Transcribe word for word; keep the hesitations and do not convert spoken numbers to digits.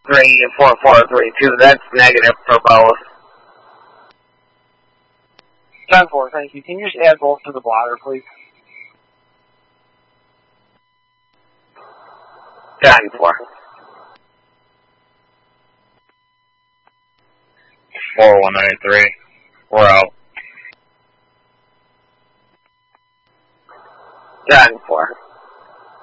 three four four three two. That's negative for both. ten four, thank you. Can you just add both to the blotter, please? ten four. four one nine three. We're out. ten four.